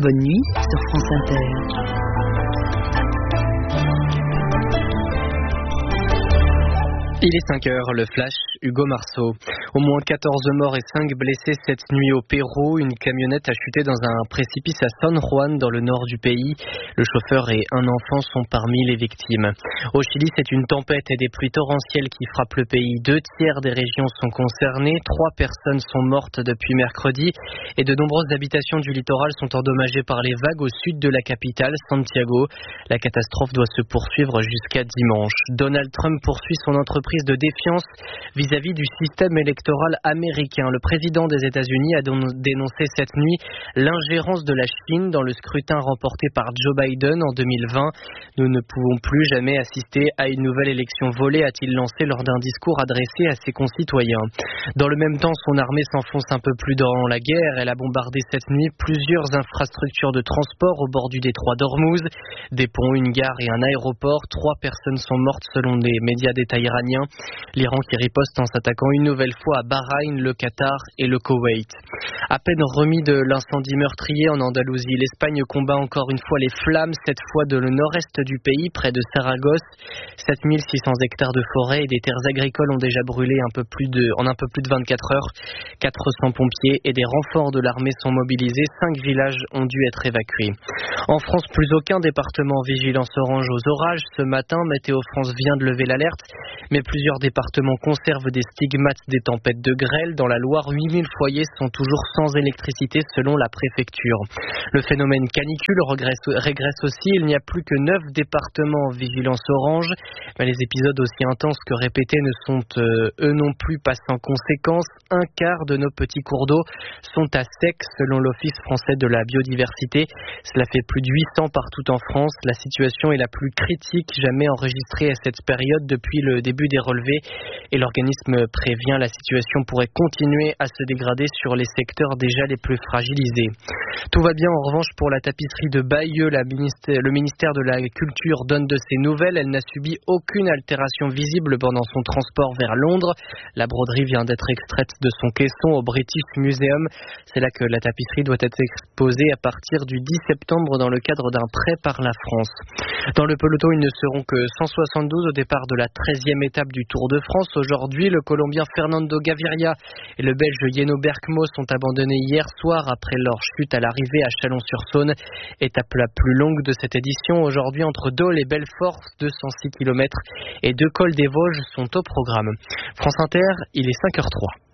Bonne nuit sur France Inter. Il est 5 heures, le flash, Hugo Marceau. Au moins 14 morts et 5 blessés cette nuit au Pérou. Une camionnette a chuté dans un précipice à San Juan, dans le nord du pays. Le chauffeur et un enfant sont parmi les victimes. Au Chili, c'est une tempête et des pluies torrentielles qui frappent le pays. 2/3 des régions sont concernées. 3 personnes sont mortes depuis mercredi. Et de nombreuses habitations du littoral sont endommagées par les vagues au sud de la capitale, Santiago. La catastrophe doit se poursuivre jusqu'à dimanche. Donald Trump poursuit son entreprise de défiance vis-à-vis du système électoral américain. Le président des États-Unis a dénoncé cette nuit l'ingérence de la Chine dans le scrutin remporté par Joe Biden en 2020. Nous ne pouvons plus jamais assister à une nouvelle élection volée, a-t-il lancé lors d'un discours adressé à ses concitoyens. Dans le même temps, son armée s'enfonce un peu plus dans la guerre. Elle a bombardé cette nuit plusieurs infrastructures de transport au bord du détroit d'Ormuz, des ponts, une gare et un aéroport. 3 personnes sont mortes selon les médias d'État iraniens. L'Iran qui riposte en s'attaquant une nouvelle fois à Bahreïn, le Qatar et le Koweït. À peine remis de l'incendie meurtrier en Andalousie, l'Espagne combat encore une fois les flammes, cette fois de le nord-est du pays, près de Saragosse. 7600 hectares de forêt et des terres agricoles ont déjà brûlé en un peu plus de 24 heures. 400 pompiers et des renforts de l'armée sont mobilisés. 5 villages ont dû être évacués. En France, plus aucun département vigilance orange aux orages. Ce matin, Météo France vient de lever l'alerte, mais plusieurs départements conservent des stigmates des tempêtes de grêle. Dans la Loire, 8000 foyers sont toujours sans électricité selon la préfecture. Le phénomène canicule régresse aussi. Il n'y a plus que 9 départements en vigilance orange. Mais les épisodes aussi intenses que répétés ne sont eux non plus pas sans conséquences. 1/4 de nos petits cours d'eau sont à sec selon l'Office français de la biodiversité. Cela fait plus de 800 partout en France. La situation est la plus critique jamais enregistrée à cette période depuis le début des relevés, et l'organisme prévient la situation pourrait continuer à se dégrader sur les secteurs déjà les plus fragilisés. Tout va bien en revanche pour la tapisserie de Bayeux. Le ministère de la Culture donne de ses nouvelles. Elle n'a subi aucune altération visible pendant son transport vers Londres. La broderie vient d'être extraite de son caisson au British Museum. C'est là que la tapisserie doit être exposée à partir du 10 septembre dans le cadre d'un prêt par la France. Dans le peloton, ils ne seront que 172 au départ de la 13e étape du Tour de France. Aujourd'hui, le Colombien Fernando Gaviria et le Belge Jeno Berkmo sont abandonnés hier soir après leur chute à l'arrivée à Chalon-sur-Saône. Étape la plus longue de cette édition. Aujourd'hui, entre Dole et Belfort, 206 km et 2 cols des Vosges sont au programme. France Inter, il est 5h03.